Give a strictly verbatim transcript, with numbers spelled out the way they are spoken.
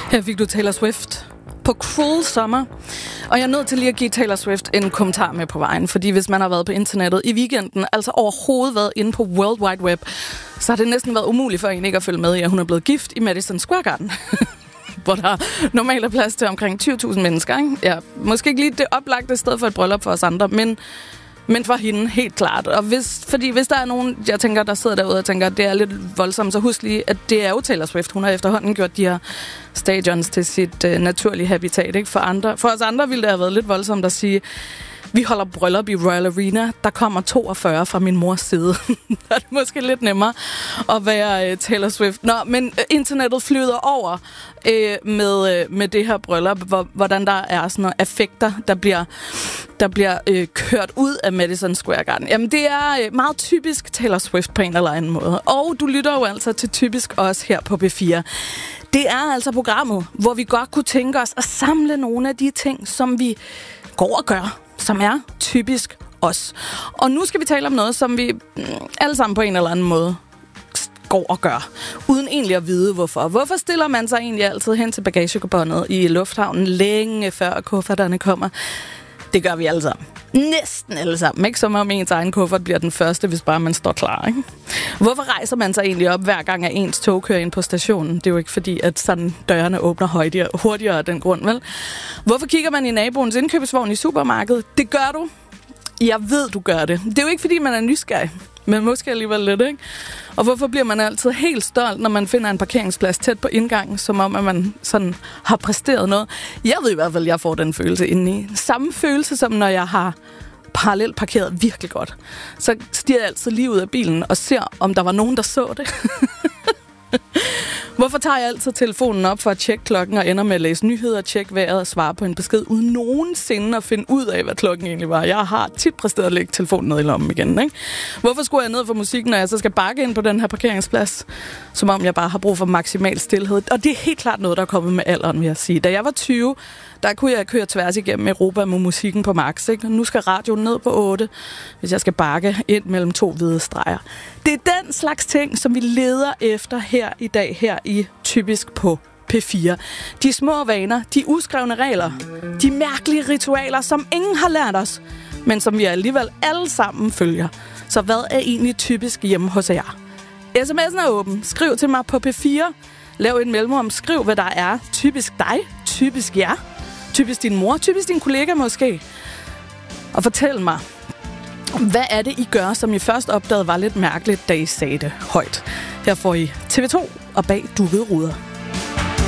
Her fik du Taylor Swift på Cruel Summer. Og jeg er nødt til lige at give Taylor Swift en kommentar med på vejen, fordi hvis man har været på internettet i weekenden, altså overhovedet været inde på World Wide Web, så har det næsten været umuligt for en ikke at følge med i, at hun er blevet gift i Madison Square Garden. Hvor der normalt er plads til omkring tyve tusind mennesker, ikke? Ja, måske ikke lige det oplagte sted for et bryllup for os andre, men... Men for hende, helt klart. Og hvis, fordi hvis der er nogen, jeg tænker, der sidder derude og tænker, at det er lidt voldsomt, så husk lige, at det er jo Taylor Swift. Hun har efterhånden gjort de her stadions til sit uh, naturlige habitat. Ikke? For, andre, for os andre ville det have været lidt voldsomt at sige, vi holder bryllup i Royal Arena. Der kommer toogfyrre fra min mors side. Der er det måske lidt nemmere at være uh, Taylor Swift. Nå, men uh, internettet flyder over uh, med, uh, med det her bryllup, hvor, hvordan der er sådan nogle effekter, der bliver, der bliver uh, kørt ud af Madison Square Garden. Jamen, det er uh, meget typisk Taylor Swift på en eller anden måde. Og du lytter jo altså til typisk os her på B fire. Det er altså programmet, hvor vi godt kunne tænke os at samle nogle af de ting, som vi går og gør, som er typisk os. Og nu skal vi tale om noget, som vi mm, alle sammen på en eller anden måde går og gør, uden egentlig at vide hvorfor. Hvorfor stiller man sig egentlig altid hen til bagagebåndet i lufthavnen længe før kufferterne kommer? Det gør vi alle sammen. Næsten alle sammen. Ikke som om ens egen kuffert bliver den første, hvis bare man står klar. Ikke? Hvorfor rejser man sig egentlig op, hver gang at ens tog kører ind på stationen? Det er jo ikke fordi, at sådan dørene åbner hurtigere, hurtigere af den grund, vel? Hvorfor kigger man i naboens indkøbsvogn i supermarkedet? Det gør du. Jeg ved, du gør det. Det er jo ikke fordi, man er nysgerrig, men måske alligevel lidt, ikke? Og hvorfor bliver man altid helt stolt, når man finder en parkeringsplads tæt på indgangen, som om, at man sådan har præsteret noget? Jeg ved i hvert fald, at jeg får den følelse indeni. Samme følelse, som når jeg har parallelt parkeret virkelig godt. Så stiger jeg altid lige ud af bilen og ser, om der var nogen, der så det. Hvorfor tager jeg altid telefonen op for at tjekke klokken og ender med at læse nyheder, tjekke vejret og svare på en besked, uden nogensinde at finde ud af, hvad klokken egentlig var? Jeg har tit præsteret at lægge telefonen ned i lommen igen, ikke? Hvorfor skulle jeg ned for musikken, når jeg så skal bakke ind på den her parkeringsplads? Som om jeg bare har brug for maksimal stilhed. Og det er helt klart noget, der er kommet med alderen, vil jeg sige. Da jeg var tyve, der kunne jeg køre tværs igennem Europa med musikken på max, ikke? Og nu skal radioen ned på otte, hvis jeg skal bakke ind mellem to hvide streger. Det er den slags ting, som vi leder efter her i dag, her i Typisk på P fire. De små vaner, de uskrevne regler, de mærkelige ritualer, som ingen har lært os, men som vi alligevel alle sammen følger. Så hvad er egentlig typisk hjemme hos jer? sms'en er åben. Skriv til mig på P fire. Lav et mellemrum. Skriv, hvad der er typisk dig, typisk jer, typisk din mor, typisk din kollega måske. Og fortæl mig, hvad er det, I gør, som I først opdagede var lidt mærkeligt, da I sagde det højt? Her får I T V to og Bag dukkede ruder.